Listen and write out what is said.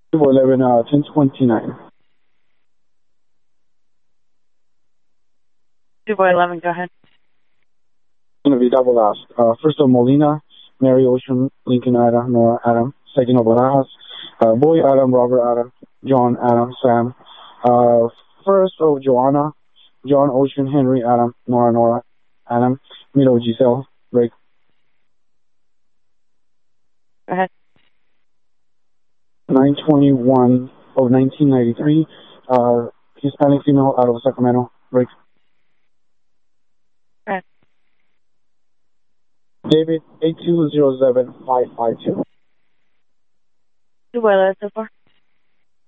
11, 1029. 2-11, go ahead. It's going to be double last. First of Molina, Mary Ocean, Lincoln Adam, Nora Adam. Second of Barajas, Boy Adam, Robert Adam, John Adam, Sam. First of Joanna, John Ocean, Henry Adam, Nora Adam. Middle Giselle, break. Go ahead. 921 of 1993, Hispanic female out of Sacramento, break. Go ahead. David, 8207552. 2-11 so far.